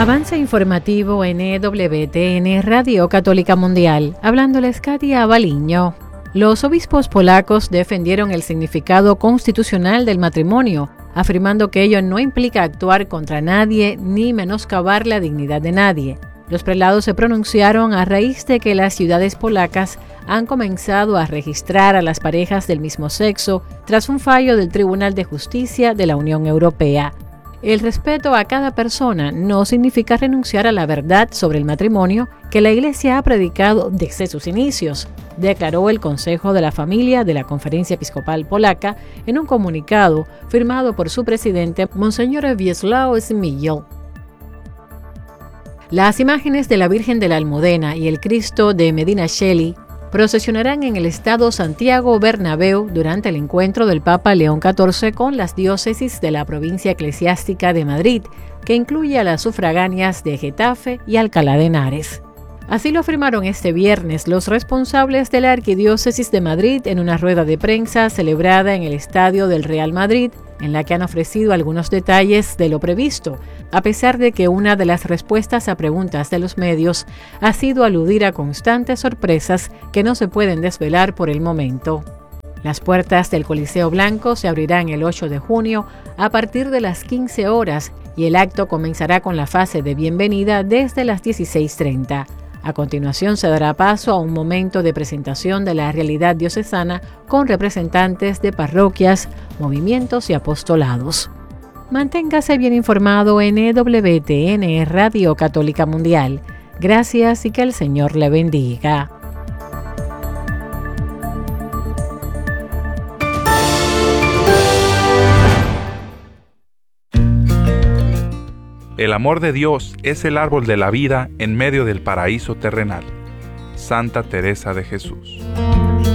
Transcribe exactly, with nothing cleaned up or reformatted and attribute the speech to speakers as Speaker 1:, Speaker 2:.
Speaker 1: Avance informativo en E W T N Radio Católica Mundial. Hablándoles Katia Baliño. Los obispos polacos defendieron el significado constitucional del matrimonio, afirmando que ello no implica actuar contra nadie ni menoscabar la dignidad de nadie. Los prelados se pronunciaron a raíz de que las ciudades polacas han comenzado a registrar a las parejas del mismo sexo tras un fallo del Tribunal de Justicia de la Unión Europea. El respeto a cada persona no significa renunciar a la verdad sobre el matrimonio que la Iglesia ha predicado desde sus inicios, declaró el Consejo de la Familia de la Conferencia Episcopal Polaca en un comunicado firmado por su presidente, Monseñor Wiesław Zmigiel. Las imágenes de la Virgen de la Almudena y el Cristo de Medina Celi procesionarán en el Estadio Santiago Bernabéu durante el encuentro del Papa León catorce con las diócesis de la provincia eclesiástica de Madrid, que incluye a las sufragáneas de Getafe y Alcalá de Henares. Así lo afirmaron este viernes los responsables de la Arquidiócesis de Madrid en una rueda de prensa celebrada en el Estadio del Real Madrid, en la que han ofrecido algunos detalles de lo previsto, a pesar de que una de las respuestas a preguntas de los medios ha sido aludir a constantes sorpresas que no se pueden desvelar por el momento. Las puertas del Coliseo Blanco se abrirán el ocho de junio a partir de las quince horas y el acto comenzará con la fase de bienvenida desde las dieciséis treinta. A continuación se dará paso a un momento de presentación de la realidad diocesana con representantes de parroquias, movimientos y apostolados. Manténgase bien informado en E W T N Radio Católica Mundial. Gracias y que el Señor le bendiga.
Speaker 2: El amor de Dios es el árbol de la vida en medio del paraíso terrenal. Santa Teresa de Jesús.